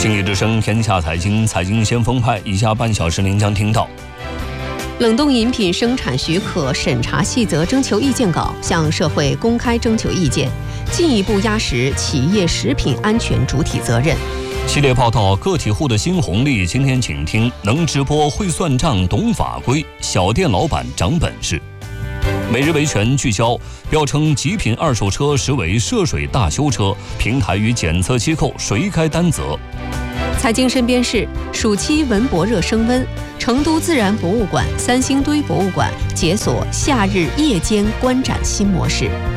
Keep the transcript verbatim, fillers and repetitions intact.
经济之声天下财经，财经先锋派，以下半小时您将听到： 冷冻饮品生产许可审查细则征求意见稿向社会公开征求意见，进一步压实企业食品安全主体责任。 系列报道个体户的新红利，今天请听：能直播会算账懂法规，小店老板长本事。每日维权聚焦，标称极品二手车实为涉水大修车，平台与检测机构谁该担责？ 财经身边事，暑期文博热升温，成都自然博物馆、三星堆博物馆解锁夏日夜间观展新模式。